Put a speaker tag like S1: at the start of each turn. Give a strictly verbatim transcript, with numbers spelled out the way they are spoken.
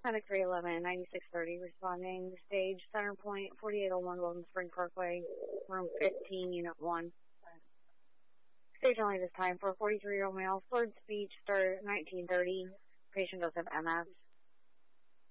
S1: Medic three eleven, ninety-six thirty, responding. Stage, center point, forty-eight oh one, Golden Spring Parkway, room fifteen, unit one. Stage only this time for a forty-three-year-old male, slurred speech, start at nineteen thirty. Patient does have M S.